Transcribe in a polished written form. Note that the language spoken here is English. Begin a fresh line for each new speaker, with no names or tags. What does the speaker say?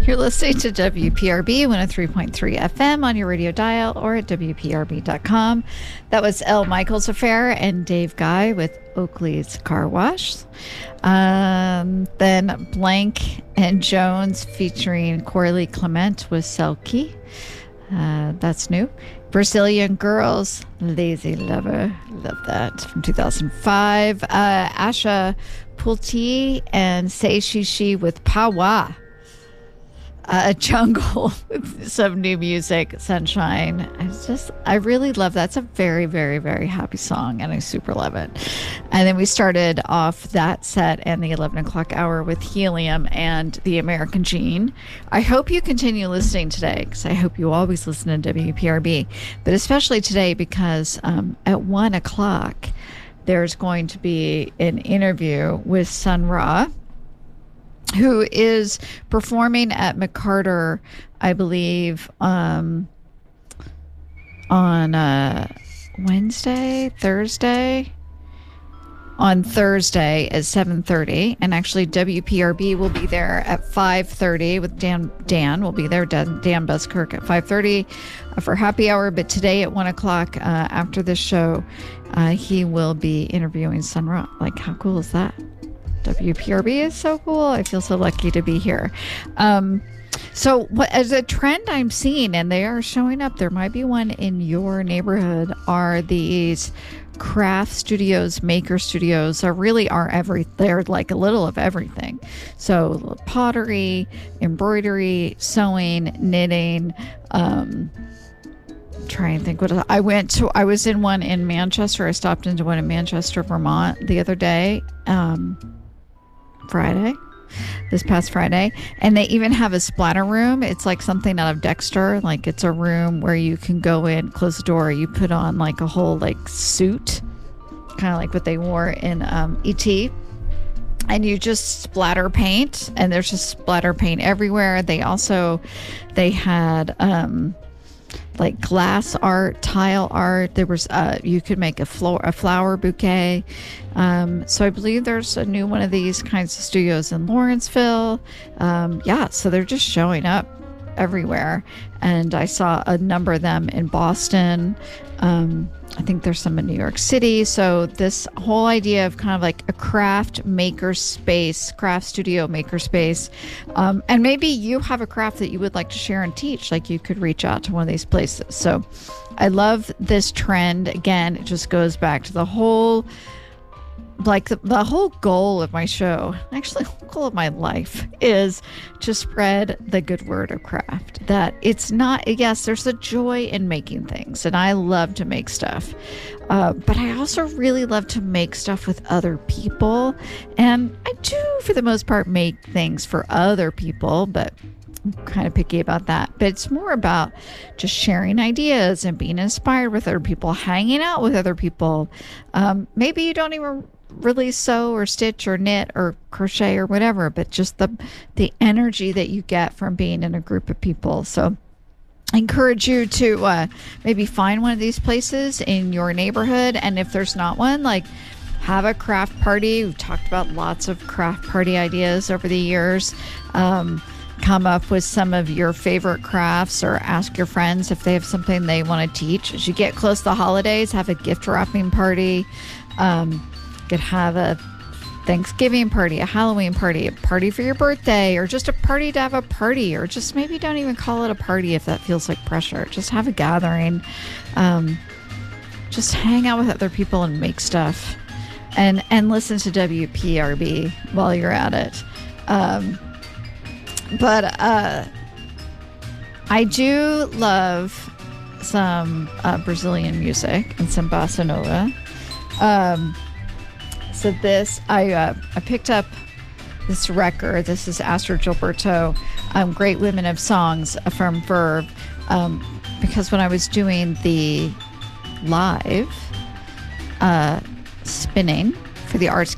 You're listening to WPRB 103.3 FM on your radio dial or at WPRB.com. That was L. Michaels Affair and Dave Guy with Oakley's Car Wash. Then Blank and Jones featuring Corley Clement with Selkie. That's new. Brazilian Girls, Lazy Lover. Love that. From 2005. Asha Pulti and Say She with Pawa. Jungle with some new music, Sunshine. I really love that. It's a very, very, very happy song, and I super love it. And then we started off that set and the 11 o'clock hour with Helium and the American Gene. I hope you continue listening today, because I hope you always listen to WPRB, but especially today because at 1 o'clock, there's going to be an interview with Sun Ra, who is performing at McCarter, I believe, on Thursday at 7:30, and actually WPRB will be there at 5:30 with Dan will be there, Dan Buskirk at 5:30 for happy hour. But today at 1 o'clock after this show, he will be interviewing Sun Ra. Like, how cool is that? WPRB is so cool. I feel so lucky to be here. So what, as a trend I'm seeing, and they are showing up, there might be one in your neighborhood, are these craft studios, maker studios. They're like a little of everything. So pottery, embroidery, sewing, knitting, try and think what I was in one in Manchester. I stopped into one in Manchester, Vermont the other day. This past Friday, and they even have a splatter room. It's like something out of Dexter. Like, it's a room where you can go in, close the door, you put on like a whole like suit, kind of like what they wore in E.T., and you just splatter paint, and there's just splatter paint everywhere. They had like glass art, tile art. There was you could make a flower bouquet. So I believe there's a new one of these kinds of studios in Lawrenceville. So they're just showing up everywhere, and I saw a number of them in Boston. I think there's some in New York City. So this whole idea of kind of like a craft studio maker space, and maybe you have a craft that you would like to share and teach, like you could reach out to one of these places. So I love this trend. Again, it just goes back to the whole, like the whole goal of my show, actually the whole goal of my life, is to spread the good word of craft. That it's not, yes, there's a joy in making things, and I love to make stuff, but I also really love to make stuff with other people, and I do for the most part make things for other people, but I'm kind of picky about that. But it's more about just sharing ideas and being inspired with other people, hanging out with other people. Maybe you don't even really sew or stitch or knit or crochet or whatever, but just the energy that you get from being in a group of people. So I encourage you to maybe find one of these places in your neighborhood, and if there's not one, like, have a craft party. We've talked about lots of craft party ideas over the years. Come up with some of your favorite crafts, or ask your friends if they have something they want to teach. As you get close to the holidays, have a gift wrapping party. You could have a Thanksgiving party, a Halloween party, a party for your birthday, or just a party to have a party, or just maybe don't even call it a party if that feels like pressure. Just have a gathering. Just hang out with other people and make stuff, and listen to WPRB while you're at it. But I do love some Brazilian music and some bossa nova. So this, I picked up this record. This is Astrid Gilberto, Great Women of Songs from Verve, because when I was doing the live spinning for the Arts